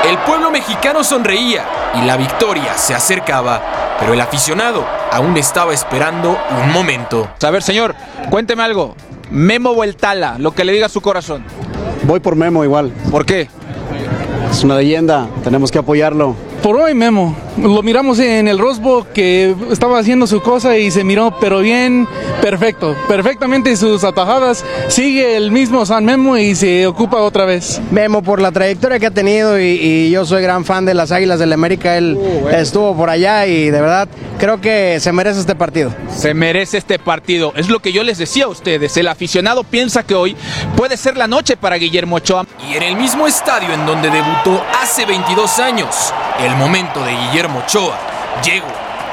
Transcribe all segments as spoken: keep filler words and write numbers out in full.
El pueblo mexicano sonreía y la victoria se acercaba, pero el aficionado aún estaba esperando un momento. A ver, señor, cuénteme algo. ¿Memo o el Tala? Lo que le diga su corazón. Voy por Memo igual. ¿Por qué? Es una leyenda, tenemos que apoyarlo. Por hoy Memo, lo miramos en el Rose Bowl que estaba haciendo su cosa y se miró pero bien, perfecto, perfectamente sus atajadas, sigue el mismo San Memo y se ocupa otra vez. Memo por la trayectoria que ha tenido y, y yo soy gran fan de las Águilas del la América, él uh, bueno. estuvo por allá y de verdad creo que se merece este partido. Se merece este partido, es lo que yo les decía a ustedes, el aficionado piensa que hoy puede ser la noche para Guillermo Ochoa. Y en el mismo estadio en donde debutó hace veintidós años, el momento de Guillermo Ochoa llegó.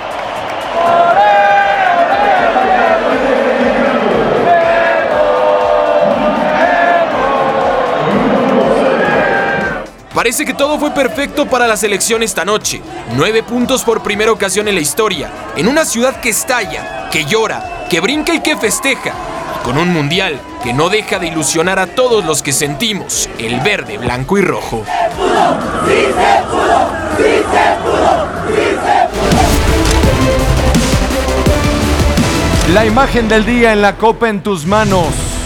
Parece que todo fue perfecto para la selección esta noche. Nueve puntos por primera ocasión en la historia, en una ciudad que estalla, que llora, que brinca y que festeja. Y con un mundial que no deja de ilusionar a todos los que sentimos el verde, blanco y rojo. La imagen del día en la Copa en tus manos.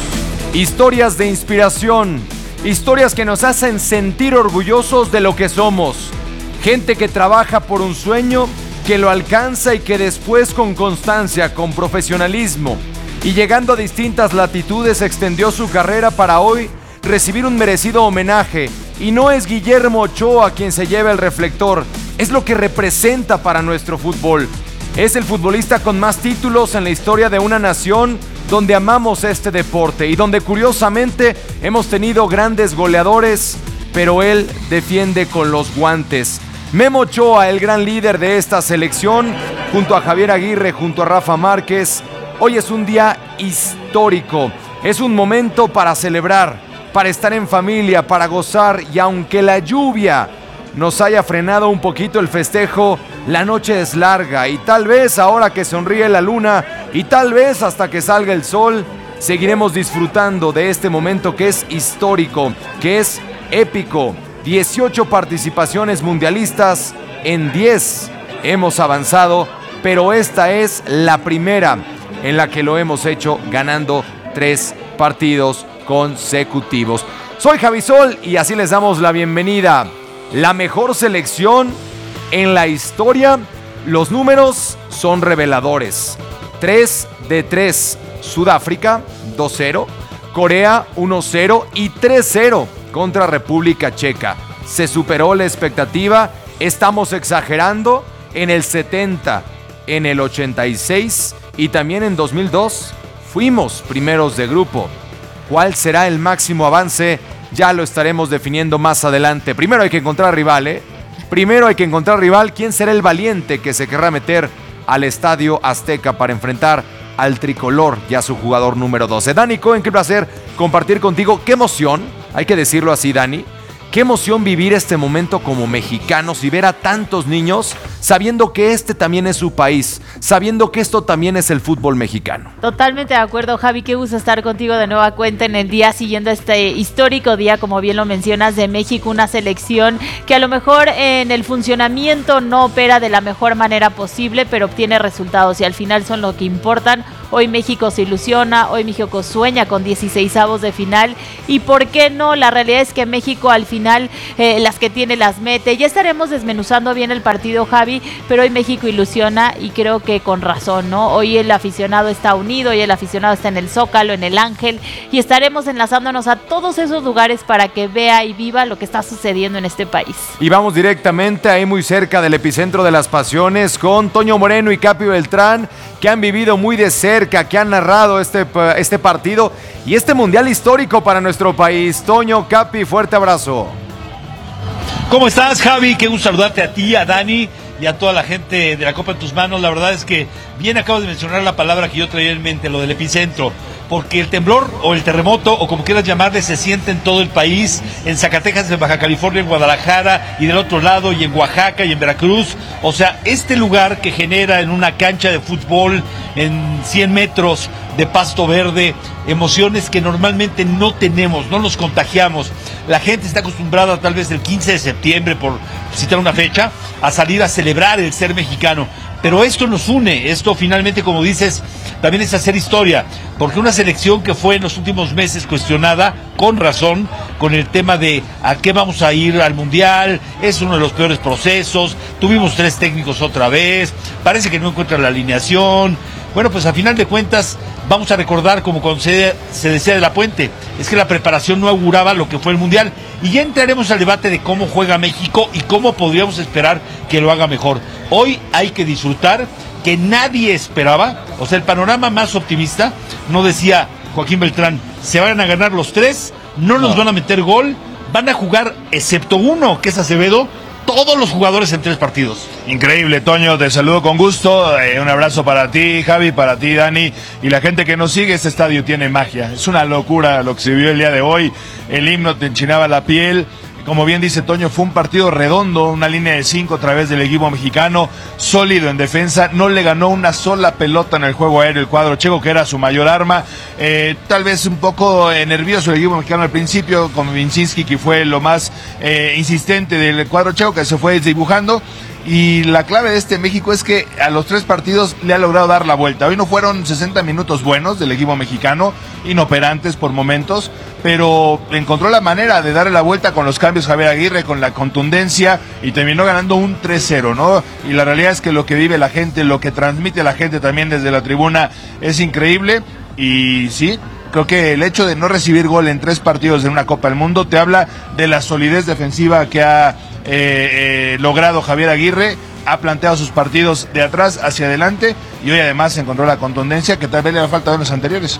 Historias de inspiración. Historias que nos hacen sentir orgullosos de lo que somos. Gente que trabaja por un sueño, que lo alcanza y que después con constancia, con profesionalismo y llegando a distintas latitudes extendió su carrera para hoy recibir un merecido homenaje. Y no es Guillermo Ochoa quien se lleva el reflector, es lo que representa para nuestro fútbol. Es el futbolista con más títulos en la historia de una nación donde amamos este deporte y donde curiosamente hemos tenido grandes goleadores, pero él defiende con los guantes. Memo Ochoa, el gran líder de esta selección, junto a Javier Aguirre, junto a Rafa Márquez. Hoy es un día histórico, es un momento para celebrar, para estar en familia, para gozar, y aunque la lluvia nos haya frenado un poquito el festejo, la noche es larga y tal vez ahora que sonríe la luna y tal vez hasta que salga el sol, seguiremos disfrutando de este momento que es histórico, que es épico. dieciocho participaciones mundialistas, en diez hemos avanzado, pero esta es la primera en la que lo hemos hecho ganando tres partidos consecutivos. Soy Javi Sol y así les damos la bienvenida. La mejor selección en la historia, los números son reveladores. tres de tres, Sudáfrica dos cero, Corea uno cero y tres cero contra República Checa. Se superó la expectativa, estamos exagerando. En el setenta, en el ochenta y seis y también en dos mil dos fuimos primeros de grupo. ¿Cuál será el máximo avance? Ya lo estaremos definiendo más adelante. Primero hay que encontrar rival, ¿eh? Primero hay que encontrar rival. ¿Quién será el valiente que se querrá meter al Estadio Azteca para enfrentar al tricolor y a su jugador número doce? Dani Cohen, qué placer compartir contigo. Qué emoción, hay que decirlo así, Dani. Qué emoción vivir este momento como mexicanos y ver a tantos niños sabiendo que este también es su país, sabiendo que esto también es el fútbol mexicano. Totalmente de acuerdo, Javi, qué gusto estar contigo de nueva cuenta en el día siguiendo este histórico día, como bien lo mencionas, de México, una selección que a lo mejor en el funcionamiento no opera de la mejor manera posible, pero obtiene resultados y al final son lo que importan. Hoy México se ilusiona, hoy México sueña con dieciseisavos de final y ¿por qué no? La realidad es que México al final eh, las que tiene las mete. Ya estaremos desmenuzando bien el partido, Javi, pero hoy México ilusiona y creo que con razón, ¿no? Hoy el aficionado está unido, hoy el aficionado está en el Zócalo, en el Ángel y estaremos enlazándonos a todos esos lugares para que vea y viva lo que está sucediendo en este país. Y vamos directamente ahí muy cerca del epicentro de las pasiones con Toño Moreno y Capi Beltrán, que han vivido muy de cerca, que han narrado este, este partido y este mundial histórico para nuestro país. Toño, Capi, fuerte abrazo. ¿Cómo estás, Javi? Qué gusto saludarte a ti, a Dani y a toda la gente de la Copa en tus manos. La verdad es que bien acabas de mencionar la palabra que yo traía en mente, lo del epicentro. porque el temblor o el terremoto, o como quieras llamarle, se siente en todo el país, en Zacatecas, en Baja California, en Guadalajara, y del otro lado, y en Oaxaca, y en Veracruz. O sea, este lugar que genera en una cancha de fútbol, en cien metros de pasto verde, emociones que normalmente no tenemos, no nos contagiamos. La gente está acostumbrada tal vez el quince de septiembre, por citar una fecha, a salir a celebrar el ser mexicano. Pero esto nos une, esto finalmente, como dices, también es hacer historia, porque una selección que fue en los últimos meses cuestionada, con razón, con el tema de a qué vamos a ir al Mundial, es uno de los peores procesos, tuvimos tres técnicos otra vez, parece que no encuentran la alineación. Bueno, pues a final de cuentas vamos a recordar, como cuando se, se decía de La Puente, es que la preparación no auguraba lo que fue el Mundial. Y ya entraremos al debate de cómo juega México y cómo podríamos esperar que lo haga mejor. Hoy hay que disfrutar, que nadie esperaba, o sea, el panorama más optimista, no decía Joaquín Beltrán, se van a ganar los tres, no nos no. van a meter gol, van a jugar, excepto uno, que es Acevedo, todos los jugadores en tres partidos. Increíble, Toño, te saludo con gusto, eh, un abrazo para ti, Javi, para ti, Dani, y la gente que nos sigue. Este estadio tiene magia, es una locura lo que se vio el día de hoy, el himno te enchinaba la piel. Como bien dice Toño, fue un partido redondo, una línea de cinco a través del equipo mexicano, sólido en defensa, no le ganó una sola pelota en el juego aéreo el cuadro checo, que era su mayor arma, eh, tal vez un poco eh, nervioso el equipo mexicano al principio, con Vincinski, que fue lo más eh, insistente del cuadro checo, que se fue desdibujando. Y la clave de este México es que a los tres partidos le ha logrado dar la vuelta. Hoy no fueron sesenta minutos buenos del equipo mexicano, inoperantes por momentos, pero encontró la manera de darle la vuelta con los cambios Javier Aguirre, con la contundencia, y terminó ganando un tres cero, ¿no? Y la realidad es que lo que vive la gente, lo que transmite la gente también desde la tribuna es increíble. Y sí, creo que el hecho de no recibir gol en tres partidos en una Copa del Mundo te habla de la solidez defensiva que ha eh, eh, logrado Javier Aguirre. Ha planteado sus partidos de atrás hacia adelante y hoy además encontró la contundencia que tal vez le ha faltado en los anteriores.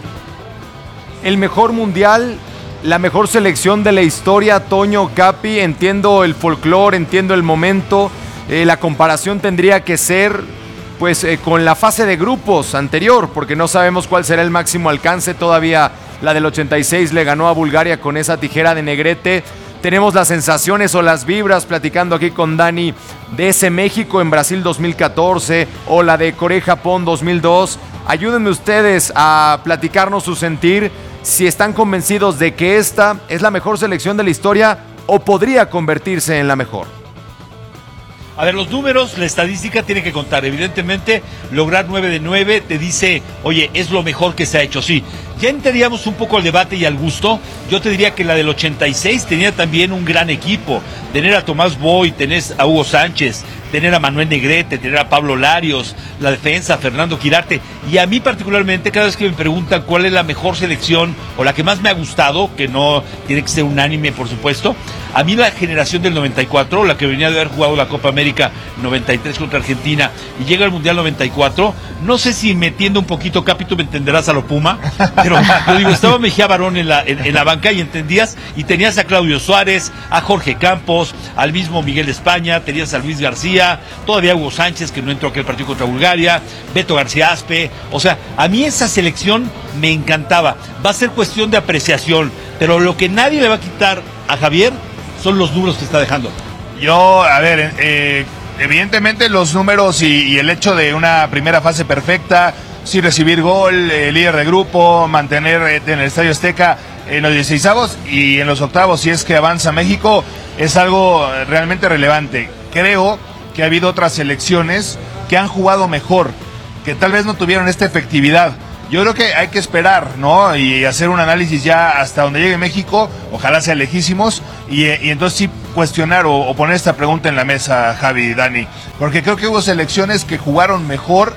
El mejor mundial, la mejor selección de la historia, Toño, Capi, entiendo el folclore, entiendo el momento, eh, la comparación tendría que ser pues eh, con la fase de grupos anterior, porque no sabemos cuál será el máximo alcance. Todavía la del ochenta y seis le ganó a Bulgaria con esa tijera de Negrete. Tenemos las sensaciones o las vibras, platicando aquí con Dani, de ese México en Brasil dos mil catorce o la de Corea-Japón dos mil dos. Ayúdenme ustedes a platicarnos su sentir, si están convencidos de que esta es la mejor selección de la historia o podría convertirse en la mejor. A ver, los números, la estadística tiene que contar. Evidentemente, lograr nueve de nueve te dice, oye, es lo mejor que se ha hecho. Sí, ya entraríamos un poco al debate y al gusto. Yo te diría que la del ochenta y seis tenía también un gran equipo. Tener a Tomás Boy, tener a Hugo Sánchez, tener a Manuel Negrete, tener a Pablo Larios, la defensa, Fernando Quirarte. Y a mí particularmente, cada vez que me preguntan cuál es la mejor selección o la que más me ha gustado, que no tiene que ser unánime, por supuesto, a mí la generación del noventa y cuatro, la que venía de haber jugado la Copa América noventa y tres contra Argentina y llega al Mundial noventa y cuatro, no sé si metiendo un poquito, Capi, tú me entenderás a lo Puma, pero yo digo, estaba Mejía Barón en la, en, en la banca y entendías, y tenías a Claudio Suárez, a Jorge Campos, al mismo Miguel España, tenías a Luis García, todavía Hugo Sánchez, que no entró aquel partido contra Bulgaria, Beto García Aspe. O sea, a mí esa selección me encantaba. Va a ser cuestión de apreciación, pero lo que nadie le va a quitar a Javier son los números que está dejando. Yo, a ver, eh, evidentemente los números y, y el hecho de una primera fase perfecta, sí recibir gol, eh, líder de grupo, mantener eh, en el Estadio Azteca en los dieciseisavos y en los octavos, si es que avanza México, es algo realmente relevante. Creo que ha habido otras selecciones que han jugado mejor, que tal vez no tuvieron esta efectividad. Yo creo que hay que esperar, ¿no? Y hacer un análisis ya hasta donde llegue México, ojalá sea lejísimos, y, y entonces sí cuestionar o, o poner esta pregunta en la mesa, Javi y Dani, porque creo que hubo selecciones que jugaron mejor,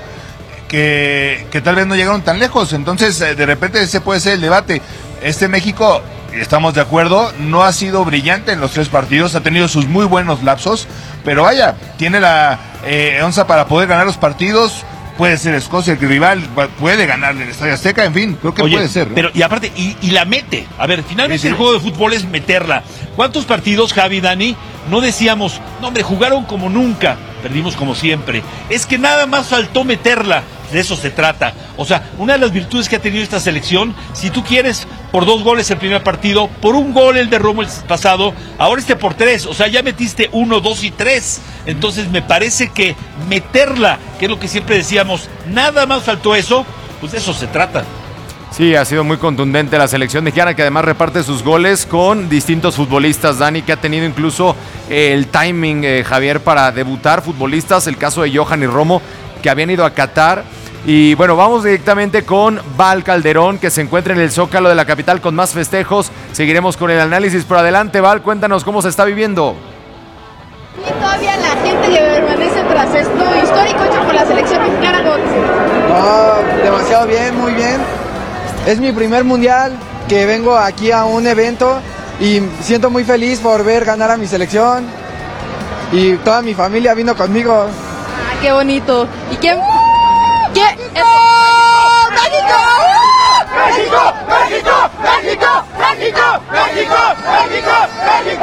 que, que tal vez no llegaron tan lejos. Entonces, de repente ese puede ser el debate. Este México, estamos de acuerdo, no ha sido brillante en los tres partidos, ha tenido sus muy buenos lapsos, pero vaya, tiene la eh, onza para poder ganar los partidos. Puede ser Escocia el rival, puede ganarle el Estadio Azteca, en fin, creo que Oye, puede ser, ¿no? Pero, y aparte, y, y la mete. A ver, finalmente sí, sí. El juego de fútbol es meterla. ¿Cuántos partidos, Javi, Dani, no decíamos, no hombre, jugaron como nunca? perdimos como siempre. Es que nada más faltó meterla, de eso se trata. O sea, una de las virtudes que ha tenido esta selección, si tú quieres, por dos goles el primer partido, por un gol el de Romo el pasado, ahora este por tres, o sea, ya metiste uno, dos y tres. Entonces me parece que meterla, que es lo que siempre decíamos, nada más faltó eso, pues de eso se trata. Sí, ha sido muy contundente la selección mexicana, que además reparte sus goles con distintos futbolistas, Dani, que ha tenido incluso eh, el timing, eh, Javier, para debutar futbolistas, el caso de Johan y Romo, que habían ido a Qatar. Y bueno, vamos directamente con Val Calderón, que se encuentra en el Zócalo de la capital con más festejos. Seguiremos con el análisis, pero adelante, Val, cuéntanos cómo se está viviendo. Y todavía la gente que permanece tras esto histórico hecho por la selección mexicana. No, demasiado bien, muy bien. Es mi primer mundial que vengo aquí a un evento y siento muy feliz por ver ganar a mi selección y toda mi familia vino conmigo. Ah, qué bonito. ¿Y quién? ¿Quién? ¡México! ¡México! ¡México! ¡México! ¡México! ¡México! ¡México! ¡México!